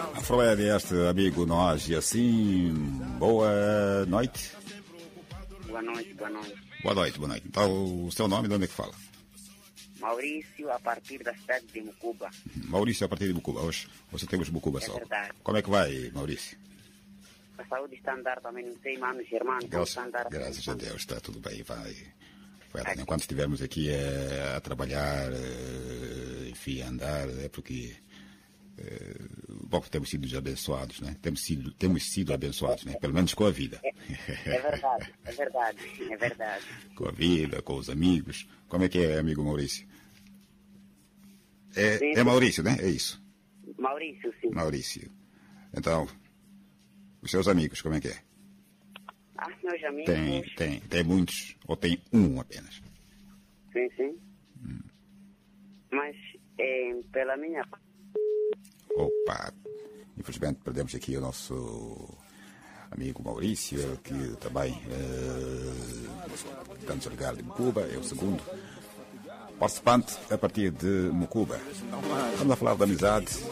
A Fred, este amigo nós, e assim, boa noite. Boa noite, boa noite. Boa noite, boa noite. Então, o seu nome, de onde é que fala? Maurício, a partir da cidade de Mucuba. Maurício, a partir de Mucuba. Hoje você temos Mucuba só. Verdade. Como é que vai, Maurício? A saúde está a andar também, não sei, mano, Germano, como está a andar. Graças a Deus, está tudo bem, vai. Enquanto estivermos aqui a trabalhar, enfim, a andar, é porque bom, temos sido abençoados, né? Temos sido abençoados, né? Pelo menos com a vida. É verdade, é verdade, é verdade. Com a vida, com os amigos. Como é que é, amigo Maurício? É Maurício, né? É isso. Maurício, sim. Maurício. Então, os seus amigos, como é que é? Ah, meus amigos... Tem muitos ou tem um apenas? Sim, sim. Mas, pela minha... Opa, infelizmente perdemos aqui o nosso amigo Maurício, que também está-nos a ligar de Mucuba, é o segundo participante a partir de Mucuba. Vamos a falar de amizade.